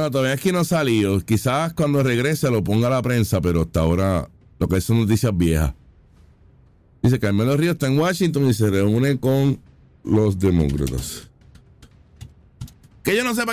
No, todavía aquí no ha salido. Quizás cuando regrese lo ponga a la prensa, pero hasta ahora lo que son noticias viejas. Dice Carmelo Ríos está en Washington y se reúne con los demócratas. Que yo no sepa